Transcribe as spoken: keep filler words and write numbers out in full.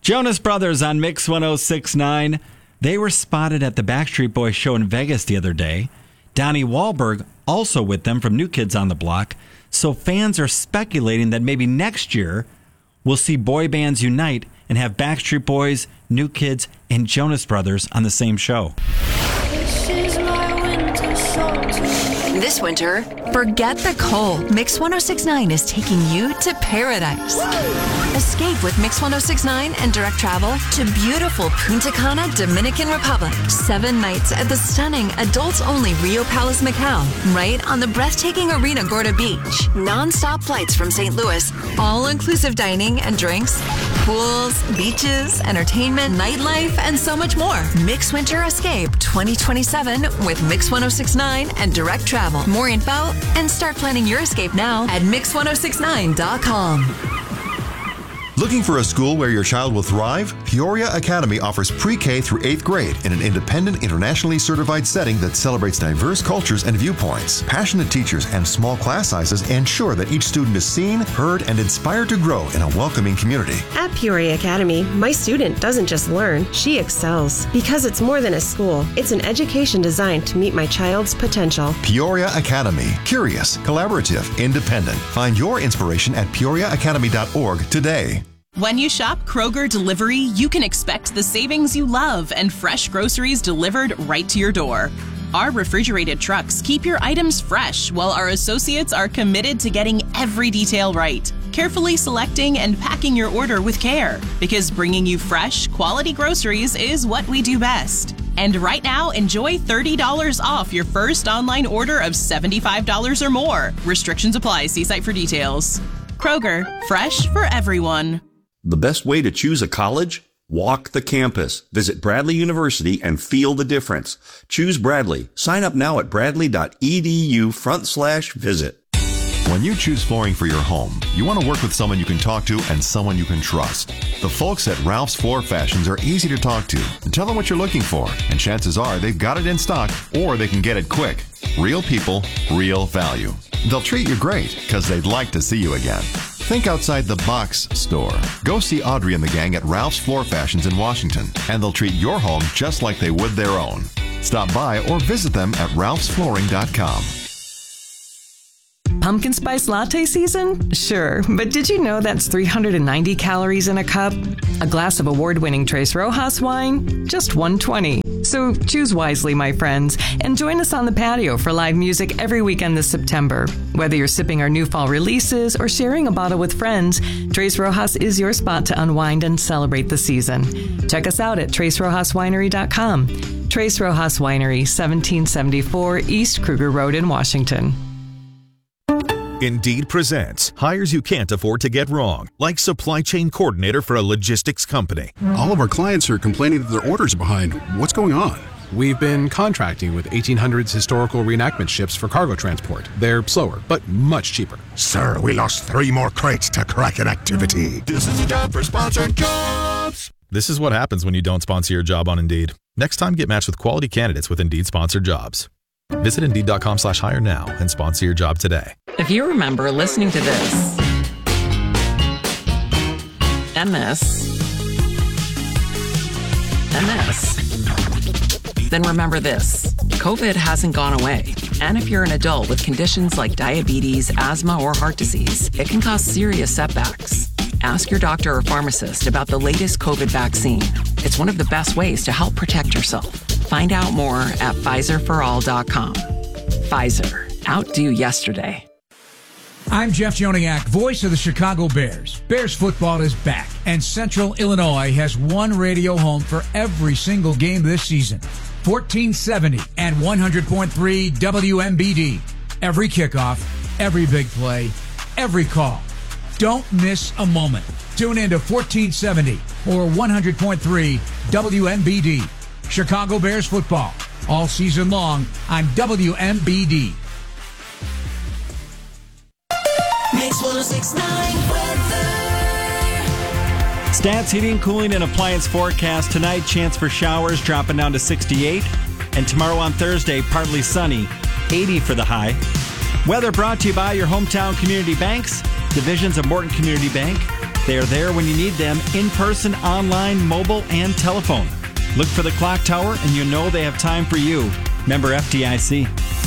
Jonas Brothers on Mix one oh six point nine. They were spotted at the Backstreet Boys show in Vegas the other day. Donnie Wahlberg also with them from New Kids on the Block. So fans are speculating that maybe next year we'll see boy bands unite and have Backstreet Boys, New Kids, and Jonas Brothers on the same show. This is my winter song to you. This winter, forget the cold. Mix one oh six point nine is taking you to paradise. Escape with Mix one oh six point nine and direct travel to beautiful Punta Cana, Dominican Republic. Seven nights at the stunning adults-only Rio Palace, Macau, right on the breathtaking Arena Gorda Beach. Non-stop flights from Saint Louis, all-inclusive dining and drinks, pools, beaches, entertainment, nightlife, and so much more. Mix Winter Escape twenty twenty-seven with Mix one oh six point nine and direct travel. More info and start planning your escape now at mix one oh six nine dot com. Looking for a school where your child will thrive? Peoria Academy offers pre-K through eighth grade in an independent, internationally certified setting that celebrates diverse cultures and viewpoints. Passionate teachers and small class sizes ensure that each student is seen, heard, and inspired to grow in a welcoming community. At Peoria Academy, my student doesn't just learn, she excels. Because it's more than a school, it's an education designed to meet my child's potential. Peoria Academy. Curious, collaborative, independent. Find your inspiration at peoria academy dot org today. When you shop Kroger Delivery, you can expect the savings you love and fresh groceries delivered right to your door. Our refrigerated trucks keep your items fresh, while our associates are committed to getting every detail right, carefully selecting and packing your order with care, because bringing you fresh, quality groceries is what we do best. And right now, enjoy thirty dollars off your first online order of seventy-five dollars or more. Restrictions apply. See site for details. Kroger, fresh for everyone. The best way to choose a college? Walk the campus. Visit Bradley University and feel the difference. Choose Bradley. Sign up now at bradley.edu front slash visit. When you choose flooring for your home, you want to work with someone you can talk to and someone you can trust. The folks at Ralph's Floor Fashions are easy to talk to. Tell them what you're looking for, and chances are they've got it in stock or they can get it quick. Real people, real value. They'll treat you great because they'd like to see you again. Think outside the box store. Go see Audrey and the gang at Ralph's Floor Fashions in Washington, and they'll treat your home just like they would their own. Stop by or visit them at ralphs flooring dot com. Pumpkin spice latte season? Sure, but did you know that's three hundred ninety calories in a cup? A glass of award-winning Tres Rojas wine? Just one hundred twenty. So choose wisely, my friends, and join us on the patio for live music every weekend this September. Whether you're sipping our new fall releases or sharing a bottle with friends, Tres Rojas is your spot to unwind and celebrate the season. Check us out at tres rojas winery dot com. Tres Rojas Winery, seventeen seventy-four East Kruger Road in Washington. Indeed presents hires you can't afford to get wrong, like supply chain coordinator for a logistics company. All of our clients are complaining that their orders are behind. What's going on? We've been contracting with eighteen hundreds historical reenactment ships for cargo transport. They're slower, but much cheaper. Sir, we lost three more crates to Kraken activity. This is a job for sponsored jobs. This is what happens when you don't sponsor your job on Indeed. Next time, get matched with quality candidates with Indeed sponsored jobs. Visit Indeed.com slash hire now and sponsor your job today. If you remember listening to this and this and this, then remember this. COVID hasn't gone away. And if you're an adult with conditions like diabetes, asthma, or heart disease, it can cause serious setbacks. Ask your doctor or pharmacist about the latest COVID vaccine. It's one of the best ways to help protect yourself. Find out more at Pfizer for all dot com. Pfizer. Outdo yesterday. I'm Jeff Joniak, voice of the Chicago Bears. Bears football is back, and Central Illinois has one radio home for every single game this season. fourteen seventy and one hundred point three W M B D. Every kickoff, every big play, every call. Don't miss a moment. Tune in to fourteen seventy or one hundred point three W M B D. Chicago Bears football, all season long on W M B D. Mix one oh six point nine weather. Stats, heating, cooling, and appliance forecast. Tonight, chance for showers dropping down to sixty-eight. And tomorrow on Thursday, partly sunny, eighty for the high. Weather brought to you by your hometown community banks, divisions of Morton Community Bank, They are there when you need them, in person, online, mobile, and telephone. Look for the Clock Tower, and you know they have time for you. Member F D I C.